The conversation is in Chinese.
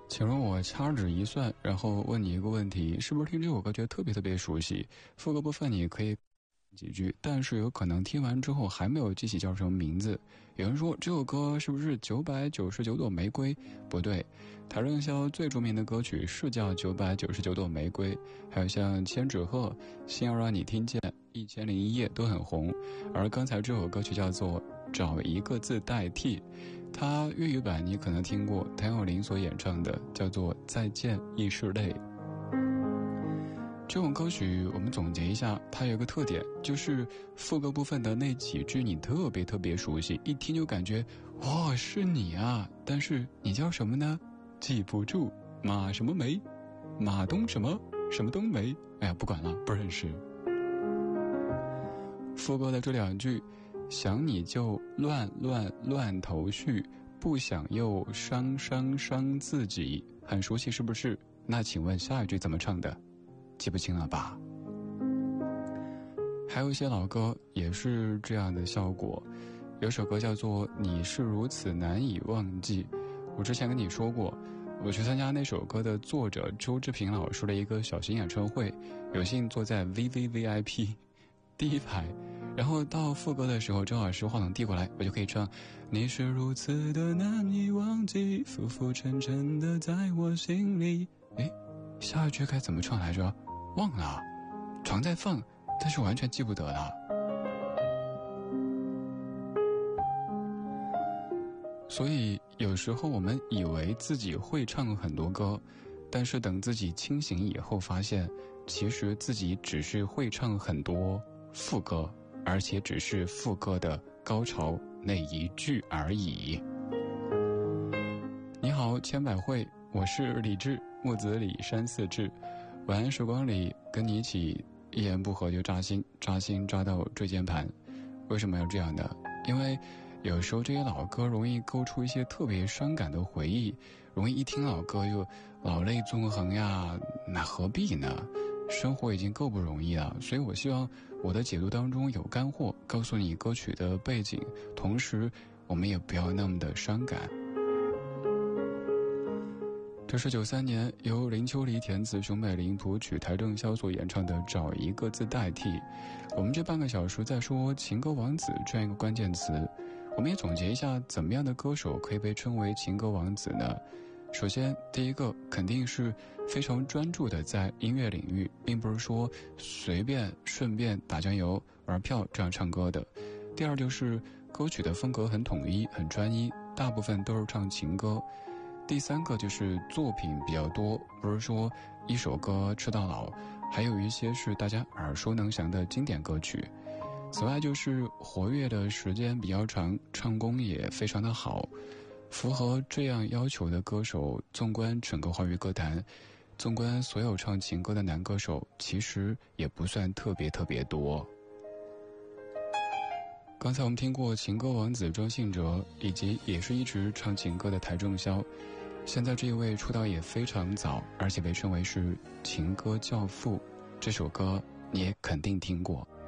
请容我掐指一算，然后问你一个问题，是不是听这首歌觉得特别特别熟悉？副歌部分你可以几句，但是有可能听完之后还没有记起叫什么名字。有人说这首歌是不是999朵玫瑰？不对，邰正宵最著名的歌曲是叫999朵玫瑰，还有像千纸鹤、心要让你听见、1001夜都很红。而刚才这首歌曲叫做找一个字代替，它粤语版你可能听过，谭咏麟所演唱的，叫做再见亦是泪。这种歌曲我们总结一下，它有一个特点，就是副歌部分的那几句你特别特别熟悉，一听就感觉哇是你啊，但是你叫什么呢？记不住，马什么梅，马冬什么什么冬梅，哎呀不管了，不认识。副歌的这两句，想你就乱头绪，不想又伤自己，很熟悉是不是？那请问下一句怎么唱的？记不清了吧？还有一些老歌也是这样的效果，有首歌叫做《你是如此难以忘记》，我之前跟你说过，我去参加那首歌的作者周志平老师的一个小型演唱会，有幸坐在 VVVIP 第一排，然后到副歌的时候，周老师话筒递过来，我就可以唱你是如此的难以忘记，浮浮沉沉的在我心里。诶，下一句该怎么唱来着？忘了，常在放，但是完全记不得了。所以有时候我们以为自己会唱很多歌，但是等自己清醒以后发现，其实自己只是会唱很多副歌，而且只是副歌的高潮那一句而已。你好，千百惠，我是李志，木子李山寺志。晚安时光里，跟你一起一言不合就扎心，扎到椎间盘。为什么要这样的？因为有时候这些老歌容易勾出一些特别伤感的回忆，容易一听老歌就老泪纵横呀，那何必呢？生活已经够不容易了，所以我希望我的解读当中有干货，告诉你歌曲的背景，同时我们也不要那么的伤感。这是93年由林秋离填词，熊美玲谱曲，邰正宵所演唱的《找一个字代替》。我们这半个小时在说情歌王子这样一个关键词，我们也总结一下怎么样的歌手可以被称为情歌王子呢？首先第一个肯定是非常专注的在音乐领域，并不是说随便顺便打酱油玩票这样唱歌的。第二就是歌曲的风格很统一很专一，大部分都是唱情歌。第三个就是作品比较多，不是说一首歌吃到老，还有一些是大家耳熟能详的经典歌曲。此外就是活跃的时间比较长，唱功也非常的好。符合这样要求的歌手，纵观整个华语歌坛，纵观所有唱情歌的男歌手，其实也不算特别特别多。刚才我们听过情歌王子周信哲，以及也是一直唱情歌的邰正宵。现在这一位出道也非常早，而且被称为是情歌教父，这首歌你也肯定听过。